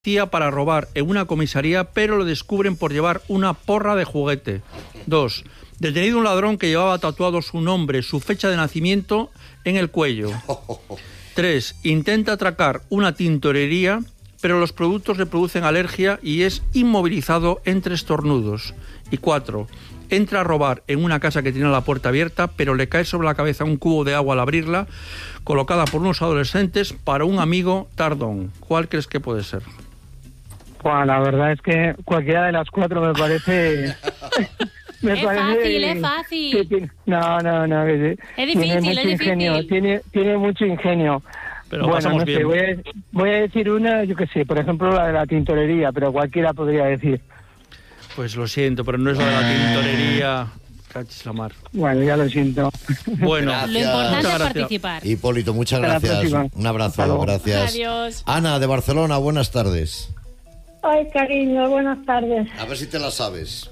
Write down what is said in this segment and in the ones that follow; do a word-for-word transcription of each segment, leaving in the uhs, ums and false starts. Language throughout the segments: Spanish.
para robar en una comisaría, pero lo descubren por llevar una porra de juguete. Dos. Detenido un ladrón que llevaba tatuado su nombre, su fecha de nacimiento en el cuello. Tres. Intenta atracar una tintorería, pero los productos le producen alergia y es inmovilizado entre estornudos. Y cuatro. Entra a robar en una casa que tiene la puerta abierta, pero le cae sobre la cabeza un cubo de agua al abrirla, colocada por unos adolescentes para un amigo tardón. ¿Cuál crees que puede ser? Bueno, la verdad es que cualquiera de las cuatro me parece... me es parece fácil, es fácil. Que, no, no, no. Que, es difícil, tiene mucho es difícil. Ingenio, tiene, tiene mucho ingenio. Pero bueno, pasamos no bien. sé, voy a, voy a decir una, yo qué sé, por ejemplo la de la tintorería, pero cualquiera podría decir. Pues lo siento, pero no es la de la tintorería. Cachis la mar. Bueno, ya lo siento. Bueno, Lo importante es gracias. participar. Hipólito, muchas Hasta la gracias. próxima. Un abrazo, Hasta luego. gracias. Adiós. Ana, de Barcelona, buenas tardes. Ay, cariño, buenas tardes. A ver si te la sabes.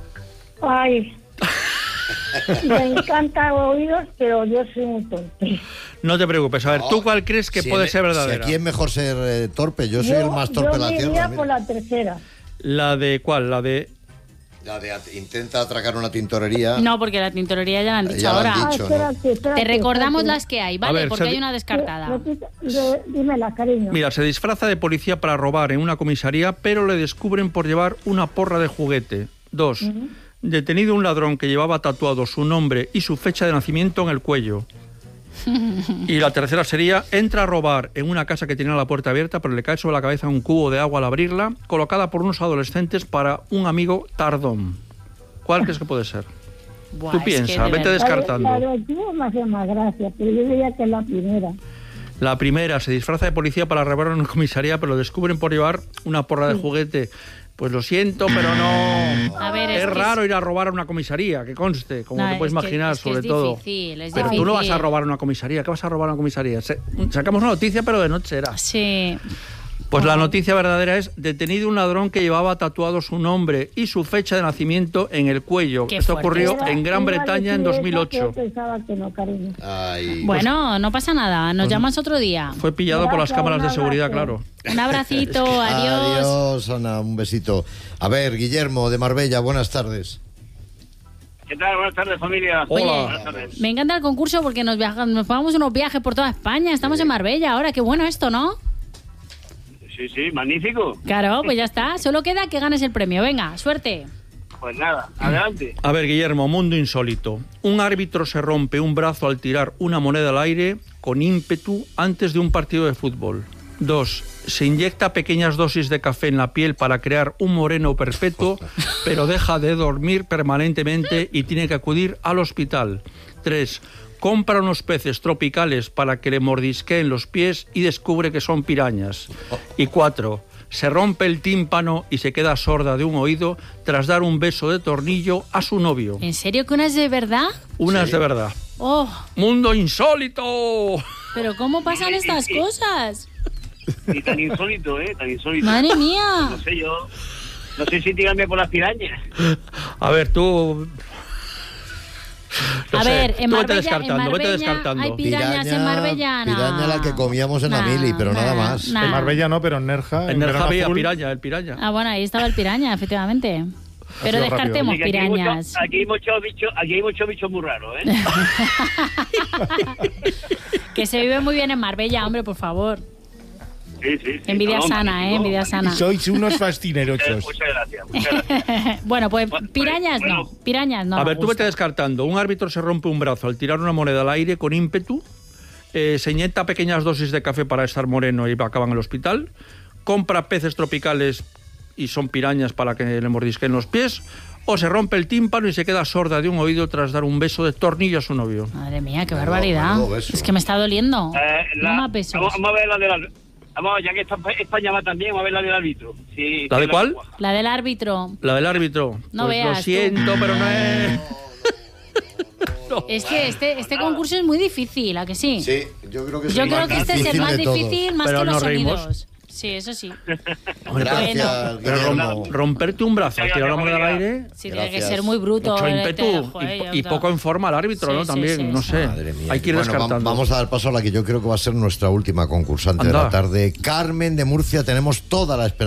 Ay, me encanta oíros, pero yo soy muy torpe. No te preocupes. A ver, ¿tú cuál crees que Si puede en- ser Si verdadera? aquí es mejor ser eh, torpe, yo soy el más torpe de yo la me tierra. iría mira. por la tercera. ¿La de cuál? La de... La de at- intenta atracar una tintorería. No, porque la tintorería ya la han dicho Ya la han ahora. dicho. Ah, espérate, espérate, Te recordamos espérate. las que hay, ¿vale? A ver, porque se- hay una descartada. Repita, re- dímela, cariño. Mira, se disfraza de policía para robar en una comisaría, pero le descubren por llevar una porra de juguete. Dos. Detenido un ladrón que llevaba tatuado su nombre y su fecha de nacimiento en el cuello. Y la tercera sería, entra a robar en una casa que tenía la puerta abierta, pero le cae sobre la cabeza un cubo de agua al abrirla, colocada por unos adolescentes para un amigo tardón. ¿Cuál crees que puede ser? Buah, Tú es que piensa, de vete verdad. descartando. La de aquí me hace más gracia, pero yo diría que es la primera. La primera, se disfraza de policía para robar en una comisaría, pero lo descubren por llevar una porra de juguete. Pues lo siento, pero no... A ver, es es que raro es- ir a robar a una comisaría, que conste, como No, te puedes es que- imaginar, es que sobre es todo. difícil, es Pero tú no vas a difícil. robar a una comisaría. ¿Qué vas a robar a una comisaría? Se- sacamos una noticia, pero de noche era. Sí. Pues la noticia verdadera es: detenido un ladrón que llevaba tatuado su nombre y su fecha de nacimiento en el cuello. Qué Esto fuerte. ocurrió Iba- en Gran iba a Bretaña en decir dos mil esa, ocho. pero pensaba que no, cariño. Ay. Bueno, no pasa nada. Nos llamas otro día. Fue pillado por las Gracias, cámaras de un seguridad, abrazo. claro. Un abracito, adiós. Adiós, Ana, un besito. A ver, Guillermo, de Marbella, buenas tardes. ¿Qué tal? Buenas tardes, familia. Hola. Buenas tardes. Me encanta el concurso porque nos viaja, nos pagamos unos viajes por toda España. Estamos en Marbella ahora. Qué bueno esto, ¿no? Sí, sí, magnífico. Claro, pues ya está. Solo queda que ganes el premio. Venga, suerte. Pues nada, adelante. A ver, Guillermo, mundo insólito. Un árbitro se rompe un brazo al tirar una moneda al aire con ímpetu antes de un partido de fútbol. Dos. Se inyecta pequeñas dosis de café en la piel para crear un moreno perpetuo, pero deja de dormir permanentemente y tiene que acudir al hospital. Tres. Compra unos peces tropicales para que le mordisqueen los pies y descubre que son pirañas. Y cuatro. Se rompe el tímpano y se queda sorda de un oído tras dar un beso de tornillo a su novio. ¿En serio que una es de verdad? Una es de verdad. Oh, ¡Mundo insólito! pero ¿cómo pasan estas cosas? Y tan insólito, ¿eh? Tan insólito. Madre mía. No sé yo. No sé si tirarme por las pirañas. A ver, tú... No A sé, ver, en tú vete Marbella, en descartando, vete Marbella descartando. hay pirañas en Marbella. No. Piraña la que comíamos en Nah, Amili, pero nada nah, más. nah. En Marbella no, pero en Nerja. En el Verano había Azul, piraña, el piraña. Ah, bueno, ahí estaba el piraña, efectivamente. Pero sido rápido. descartemos Así que aquí hay pirañas. muchos- Aquí hay muchos bichos, aquí hay muchos bichos muy raros, ¿eh? Que se vive muy bien en Marbella, hombre, por favor. Sí, sí, sí. Envidia No, sana, magnífico. ¿eh? Envidia sana. Sois unos Eh, fascinerosos. Muchas gracias, muchas gracias. Bueno, pues Bueno, pirañas bueno. no. Pirañas no. A me ver, tú gusta. vete descartando. Un árbitro se rompe un brazo al tirar una moneda al aire con ímpetu, eh, se inyecta pequeñas dosis de café para estar moreno y acaba en el hospital, compra peces tropicales y son pirañas para que le mordisquen los pies, o se rompe el tímpano y se queda sorda de un oído tras dar un beso de tornillo a su novio. Madre mía, qué Menudo- barbaridad. menudo beso. Es que me está doliendo. Eh, la- No más besos. vamos, vamos a ver la del... Vamos, ya que está España va también, vamos a ver la del árbitro. Sí, ¿La de que cuál? cuaja. La del árbitro. La del árbitro. No pues veas lo tú. siento, pero no es... Es que este, este concurso es muy difícil, ¿a que sí? Sí, yo creo que es Yo el creo más que este es el difícil más de todos. difícil, más Pero que los nos reímos. sonidos. Sí, eso sí. Hombre, Gracias, pero Guillermo. rom- romperte un brazo al tirar la moneda al aire, Sí, tiene que Gracias. ser muy bruto. mucho el ímpetu este- y, joder, y ya poco está. en forma al árbitro, Sí, ¿no? sí, También, sí, no sí. sé. Madre mía. Hay que ir Bueno, descartando. vam- vamos a dar paso a la que yo creo que va a ser nuestra última concursante de Anda. la tarde. Carmen de Murcia, tenemos toda la esperanza.